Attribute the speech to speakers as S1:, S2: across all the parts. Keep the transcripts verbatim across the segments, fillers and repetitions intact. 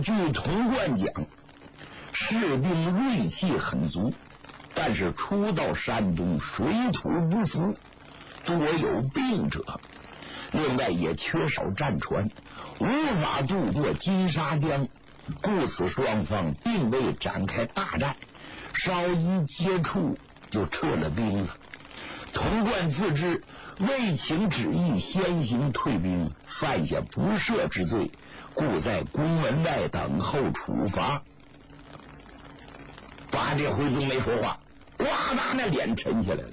S1: 据童贯讲，士兵锐气很足，但是初到山东，水土不服，多有病者。另外也缺少战船，无法渡过金沙江，故此双方并未展开大战，稍一接触就撤了兵了。童贯自知未请旨意先行退兵，犯下不赦之罪，故在宫门外等候处罚。八戒回宗没说话，呱嗒那脸沉下来了。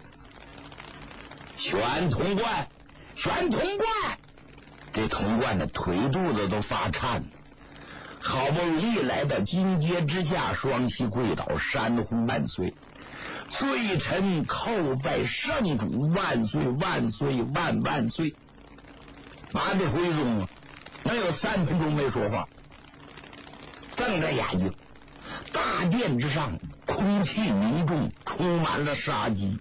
S1: 选童贯，选童贯，这童贯的腿肚子都发颤了。好不容易来到金阶之下，双膝跪倒，山呼万岁。罪臣叩拜圣主，万岁万岁万万岁。八戒回宗啊，能有三分钟没说话，瞪着眼睛。大殿之上空气凝重，充满了杀机。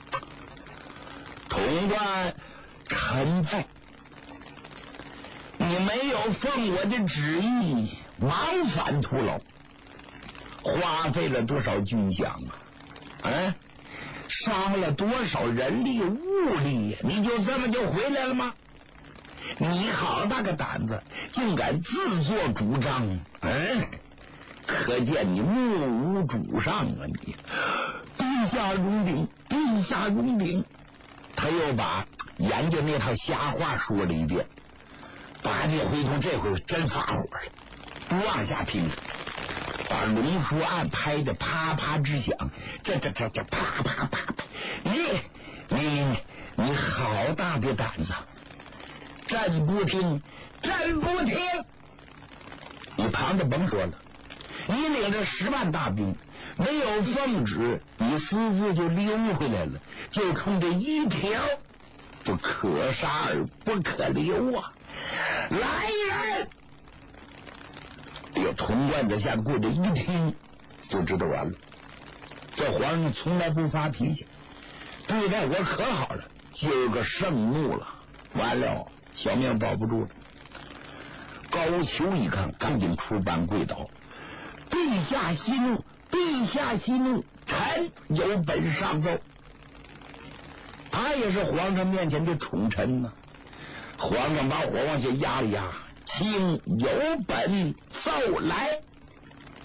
S1: 童贯臣派，你没有奉我的旨意，往返徒劳，花费了多少军饷啊！嗯，伤了多少人力物力，你就这么就回来了吗？你好大个胆子，竟敢自作主张！嗯，可见你目无主上啊！你陛下容禀，陛下容禀。他又把研究那套瞎话说了一遍。八戒回头这回真发火了，不往下听了，把龙书案拍的啪啪直响，这这这这啪啪啪啪！你你你你好大的胆子！朕不听，朕不听！你旁的甭说了，你领着十万大兵，没有奉旨，你私自就溜回来了，就冲这一条，就可杀而不可留啊！来人！哎呦，童贯在下跪着一听就知道完了，这皇上从来不发脾气，对待我可好了，就个盛怒了，完了，小命保不住了。高俅一看，赶紧出班跪倒：陛下息怒，陛下息怒，臣有本上奏。他也是皇上面前的宠臣呢、啊。皇上把火往下压了压，请有本奏来。